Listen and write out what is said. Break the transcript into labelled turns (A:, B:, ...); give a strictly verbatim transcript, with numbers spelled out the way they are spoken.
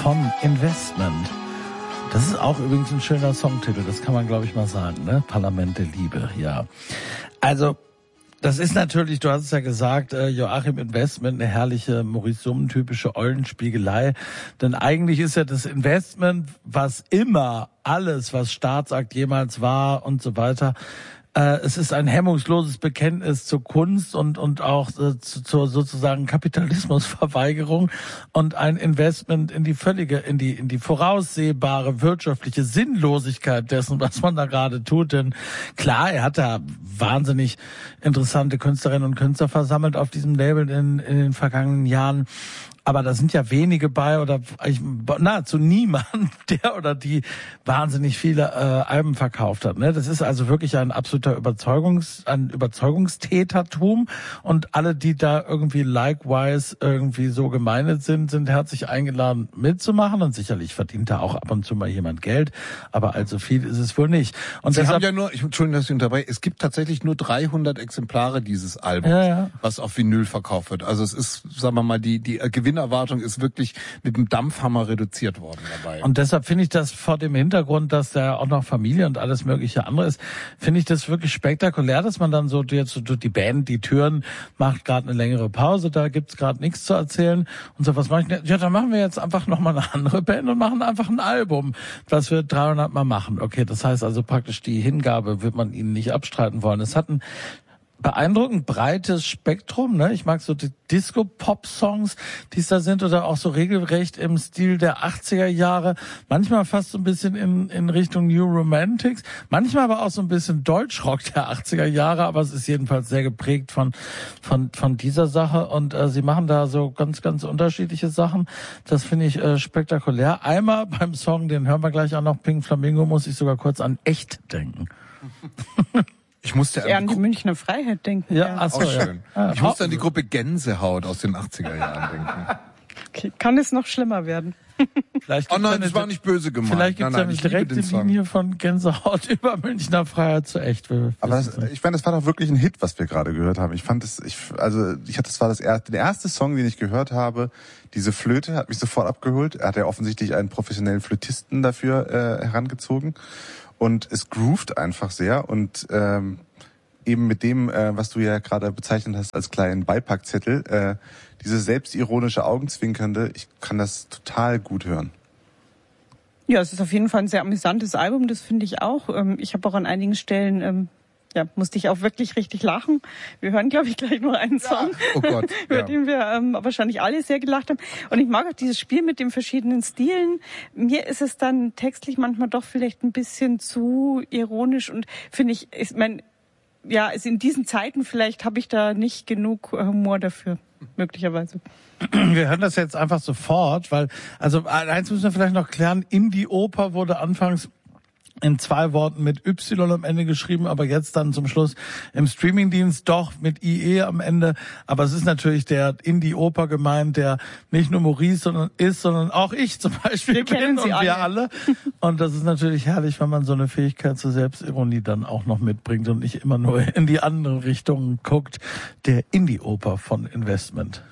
A: von Investment. Das ist auch übrigens ein schöner Songtitel, das kann man, glaube ich, mal sagen, ne? Parlament der Liebe, ja. Also, das ist natürlich, du hast es ja gesagt, äh, Joachim Investment, eine herrliche Maurice Summen-typische Eulenspiegelei. Denn eigentlich ist ja das Investment, was immer alles, was Staatsakt jemals war und so weiter, äh, es ist ein hemmungsloses Bekenntnis zur Kunst und und auch äh, zu, zur sozusagen Kapitalismusverweigerung und ein Investment in die völlige, in die in die voraussehbare wirtschaftliche Sinnlosigkeit dessen, was man da gerade tut. Denn klar, er hat da wahnsinnig interessante Künstlerinnen und Künstler versammelt auf diesem Label in, in den vergangenen Jahren. Aber da sind ja wenige bei oder ich, nahezu niemand, der oder die wahnsinnig viele äh, Alben verkauft hat. Ne? Das ist also wirklich ein absoluter Überzeugungs, ein Überzeugungstätertum und alle, die da irgendwie likewise irgendwie so gemeindet sind, sind herzlich eingeladen mitzumachen und sicherlich verdient da auch ab und zu mal jemand Geld, aber allzu viel ist es wohl nicht. Und
B: Sie
A: deshalb,
B: haben ja nur, ich Entschuldigung, dass ich unterbreche, es gibt tatsächlich nur dreihundert Exemplare dieses Albums,
A: ja, ja.
B: was auf Vinyl verkauft wird. Also es ist, sagen wir mal, die die Gewinnerwartung ist wirklich mit dem Dampfhammer reduziert worden dabei.
A: Und deshalb finde ich das vor dem Hintergrund, dass da auch noch Familie und alles mögliche andere ist, finde ich das wirklich spektakulär, dass man dann so jetzt so die Band, die Türen macht gerade eine längere Pause, da gibt's gerade nichts zu erzählen und so, was mache ich denn? Ja, dann machen wir jetzt einfach nochmal eine andere Band und machen einfach ein Album, was wir dreihundert Mal machen. Okay, das heißt also praktisch die Hingabe wird man ihnen nicht abstreiten wollen. Es hat ein beeindruckend breites Spektrum, ne? Ich mag so die Disco-Pop-Songs, die es da sind, oder auch so regelrecht im Stil der achtziger Jahre. Manchmal fast so ein bisschen in, in Richtung New Romantics. Manchmal aber auch so ein bisschen Deutschrock der achtziger Jahre. Aber es ist jedenfalls sehr geprägt von, von, von dieser Sache. Und äh, sie machen da so ganz, ganz unterschiedliche Sachen. Das finde ich äh, spektakulär. Einmal beim Song, den hören wir gleich auch noch, Pink Flamingo, muss ich sogar kurz an Echt denken.
B: Ich musste
C: eher an die Münchner Freiheit denken.
A: Ja,
C: ja.
A: ach so,
B: auch schön.
A: Ja.
B: Ich musste an die Gruppe Gänsehaut aus den achtziger Jahren denken.
C: Okay, kann es noch schlimmer werden?
A: Vielleicht
B: oh nein,
A: eine,
B: das war nicht böse gemeint.
A: Vielleicht gibt es
B: nein,
A: eine
B: nein,
A: direkte Linie von Gänsehaut über Münchner Freiheit zu Echt.
D: Aber das, ich meine, das war doch wirklich ein Hit, was wir gerade gehört haben. Ich fand es, ich, also ich hatte, das war das erste, der erste Song, den ich gehört habe. Diese Flöte hat mich sofort abgeholt. Er hat ja offensichtlich einen professionellen Flötisten dafür äh, herangezogen und es groovt einfach sehr und ähm, eben mit dem, äh, was du ja gerade bezeichnet hast als kleinen Beipackzettel, äh, dieses selbstironische Augenzwinkernde, ich kann das total gut hören.
C: Ja, es ist auf jeden Fall ein sehr amüsantes Album, das finde ich auch. Ich habe auch an einigen Stellen, ähm, ja, musste ich auch wirklich richtig lachen. Wir hören, glaube ich, gleich noch einen Song,
B: ja. Oh Gott,
C: über
B: ja.
C: den wir ähm, wahrscheinlich alle sehr gelacht haben. Und ich mag auch dieses Spiel mit den verschiedenen Stilen. Mir ist es dann textlich manchmal doch vielleicht ein bisschen zu ironisch und finde ich, ich meine, ja, ist in diesen Zeiten vielleicht habe ich da nicht genug Humor dafür, möglicherweise.
A: Wir hören das jetzt einfach sofort, weil, also eins müssen wir vielleicht noch klären, Indie-Oper wurde anfangs in zwei Worten mit Y am Ende geschrieben, aber jetzt dann zum Schluss im Streamingdienst doch mit I E am Ende. Aber es ist natürlich der Indie-Oper gemeint, der nicht nur Maurice sondern ist, sondern auch ich zum Beispiel
C: wir
A: bin und
C: alle.
A: wir alle. Und das ist natürlich herrlich, wenn man so eine Fähigkeit zur Selbstironie dann auch noch mitbringt und nicht immer nur in die andere Richtung guckt. Der Indie-Oper von Investment.